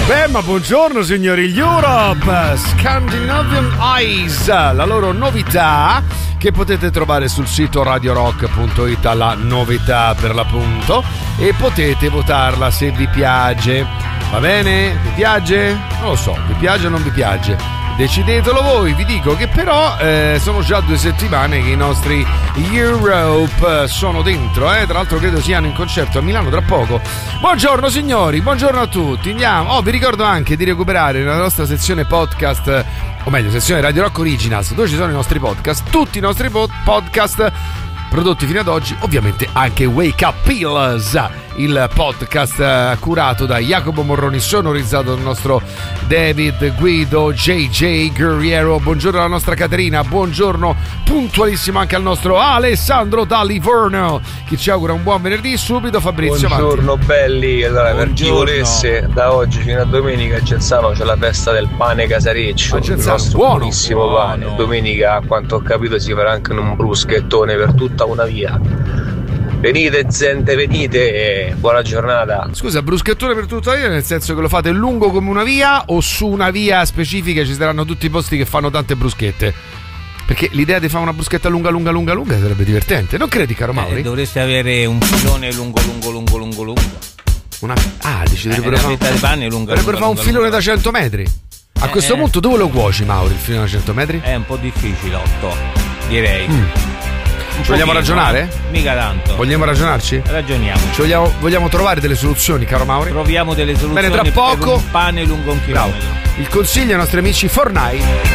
Beh, ma buongiorno signori, Europe Scandinavian Eyes, la loro novità che potete trovare sul sito radiorock.it, la novità per l'appunto, e potete votarla se vi piace. Va bene? Vi piace? Non lo so, vi piace o non vi piace? Decidetelo voi. Vi dico che però sono già 2 settimane che i nostri Europe sono dentro, tra l'altro credo siano in concerto a Milano tra poco. Buongiorno signori, buongiorno a tutti, andiamo. Vi ricordo anche di recuperare la nostra sezione podcast, o meglio sezione Radio Rock Originals, dove ci sono i nostri podcast, tutti i nostri podcast prodotti fino ad oggi, ovviamente anche Wake Up Pills, il podcast curato da Jacopo Morroni, sonorizzato dal nostro David Guido JJ Guerriero. Buongiorno alla nostra Caterina, buongiorno puntualissimo anche al nostro Alessandro da Livorno, che ci augura un buon venerdì. Subito Fabrizio, buongiorno avanti. Belli. Allora, per chi volesse, da oggi fino a domenica a Genzano c'è la festa del pane casareccio, il nostro buonissimo pane. Domenica, a quanto ho capito, si farà anche un bruschettone per tutta una via. Venite gente, venite, buona giornata. Scusa, bruschettone per tutta la via nel senso che lo fate lungo come una via, o su una via specifica ci saranno tutti i posti che fanno tante bruschette? Perché l'idea di fare una bruschetta lunga sarebbe divertente, non credi, caro Mauri? Dovreste avere un filone lungo. Dici dovrebbero fare un filone da 100 metri. A questo punto dove lo cuoci, Mauri, il filone da 100 metri? È un po' difficile, 8, direi. Ci vogliamo ragionare? Mica tanto. Vogliamo ragionarci? Ragioniamo. Vogliamo trovare delle soluzioni, caro Mauri? Troviamo delle soluzioni. Bene, tra poco per un pane lungo 1 chilometro. Il consiglio ai nostri amici Fortnite.